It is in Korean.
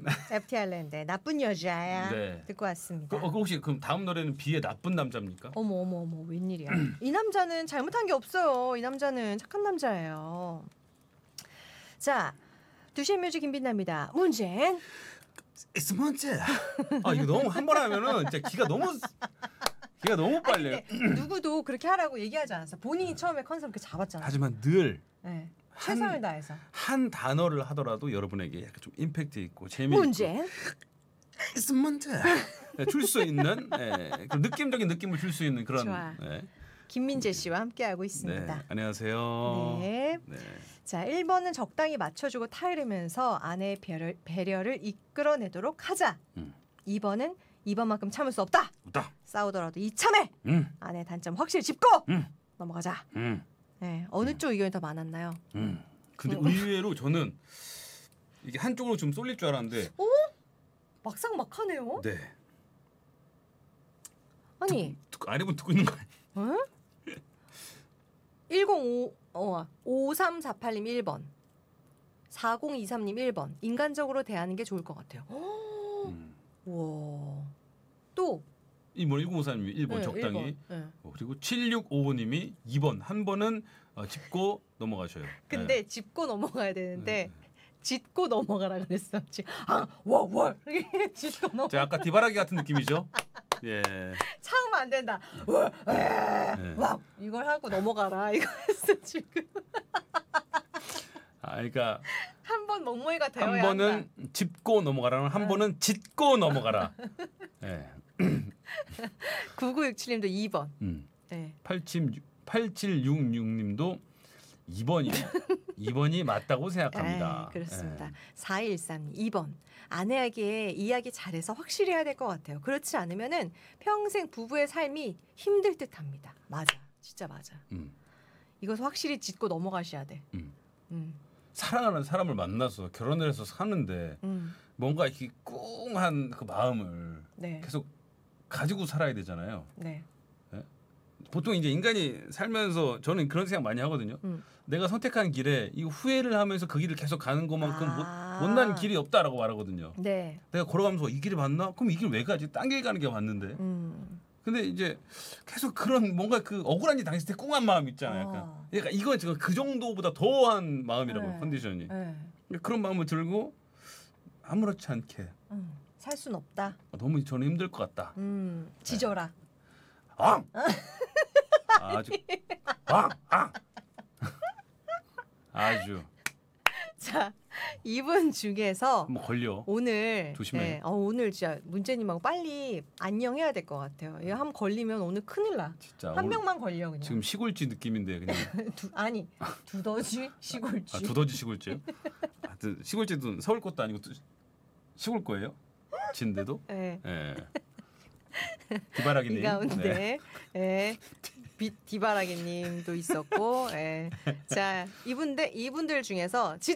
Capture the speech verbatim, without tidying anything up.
에프티 아일랜드의 나쁜 여자야 네. 듣고 왔습니다. 그, 어, 혹시 그럼 다음 노래는 비의 나쁜 남자입니까? 어머 어머 어머 웬일이야. 이 남자는 잘못한 게 없어요. 이 남자는 착한 남자예요. 자, 두시의 뮤직 김빛납니다. 문제는 It's 문제. 아 이거 너무 한 번 하면은 진짜 기가 너무 기가 너무 빨려요. 아니, 누구도 그렇게 하라고 얘기하지 않았어. 본인이 처음에 컨셉 그렇게 잡았잖아요. 하지만 늘 네. 한- 최선을 다해서. 한 단어를 하더라도 여러분에게 약간 좀 임팩트 있고 재미있고 문제. It's 문제. 줄 수 있는 예, 그 느낌적인 느낌을 줄 수 있는 그런. 좋아. 예. 김민재 씨와 함께하고 네, 있습니다. 안녕하세요. 네. 네. 자, 일 번은 적당히 맞춰주고 타이르면서 아내의 배려, 배려를 이끌어내도록 하자. 음. 이 번은 이번만큼 참을 수 없다. 없다. 싸우더라도 이참에 음. 아내의 단점 확실히 짚고 음. 넘어가자. 음. 네, 어느 쪽 의견이 더 많았나요? 음. 근데 음. 의외로 저는 이게 한쪽으로 좀 쏠릴 줄 알았는데 막상 막하네요. 네. 아니, 듣고 아내분 듣고 있는 거 아니에요? 응? 일공오 어, 오삼사팔님 일 번, 사공이삼님 일 번. 인간적으로 대하는 게 좋을 것 같아요. 음. 우와. 또 이번 일공오사님이 일 번 네, 적당히 일 번. 네. 어, 그리고 칠육오오님이 이 번 한 번은 어, 짚고 넘어가셔요. 근데 네. 짚고 넘어가야 되는데 네. 짚고 넘어가라 그랬어. 지- 아, 와, 와. 이렇게 짚고 넘어. 제가 아까 디바라기 같은 느낌이죠? 예. 참으면 안 된다. 와, 네. 와, 이걸 하고 넘어가라. 이거 했어 지금. 아, 그러니까 한 번 먹먹이가 되어야 한 번은 한다. 짚고 넘어가라는 한 번은 짚고 넘어가라. 예. 구구육칠님도 이 번. 음. 네. 팔칠육육님도 이 번이요. 이 번이 맞다고 생각합니다. 에이, 그렇습니다. 예. 사이일삼 이 번. 아내에게 이야기 잘해서 확실히 해야 될 것 같아요. 그렇지 않으면은 평생 부부의 삶이 힘들 듯합니다. 맞아. 진짜 맞아. 음. 이것을 확실히 짚고 넘어가셔야 돼. 음. 음. 사랑하는 사람을 만나서 결혼을 해서 사는데 음. 뭔가 이렇게 꿍한 그 마음을 네. 계속 가지고 살아야 되잖아요. 네. 보통 이제 인간이 살면서 저는 그런 생각 많이 하거든요. 음. 내가 선택한 길에 이 후회를 하면서 그 길을 계속 가는 것만큼 아. 못, 못난 길이 없다라고 말하거든요. 네. 내가 걸어가면서 이 길이 맞나? 그럼 이 길 왜 가지? 딴 길 가는 게 맞는데. 음. 근데 이제 계속 그런 뭔가 그 억울한 일 당했을 때 꿍한 마음 있잖아요. 약간. 어. 그러니까 이건 지금 그 정도보다 더한 마음이라고 네. 컨디션이. 네. 그런 마음을 들고 아무렇지 않게 음. 살 순 없다. 너무 저는 힘들 것 같다. 음. 지져라. 아! 아주 아! 아! 아주 자, 이분 중에서 한번 걸려. 오늘 조심해. 네, 어, 오늘 진짜 문재님하고 빨리 안녕해야 될 것 같아요. 이거 한번 걸리면 오늘 큰일 나. 진짜 한 오늘 명만 걸려 그냥. 지금 시골쥐 느낌인데 그냥 두, 아니 두더지 시골쥐. 아, 두더지 시골쥐요? 아, 그 시골쥐도 서울 것도 아니고 또 시골 거예요? 진데도? 네. 예. 디바라기님. 이 가운데 예. 비, 디바라기님도 있었고, 예. 자 이분들 이분들 중에서 지,